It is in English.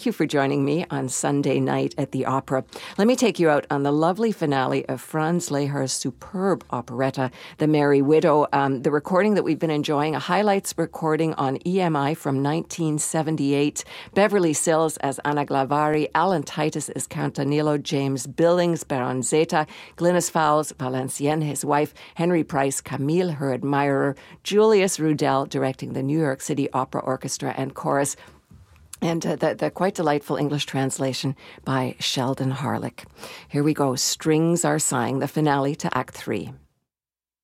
thank you for joining me on Sunday night at the Opera. Let me take you out on the lovely finale of Franz Lehár's superb operetta, The Merry Widow. The recording that we've been enjoying, a highlights recording on EMI from 1978. Beverly Sills as Anna Glavari, Alan Titus as Count Danilo, James Billings, Baronzetta, Glynis Fowles, Valenciennes, his wife, Henry Price, Camille, her admirer, Julius Rudel directing the New York City Opera Orchestra and Chorus, and the quite delightful English translation by Sheldon Harlick. Here we go. Strings Are Sighing, the finale to Act 3.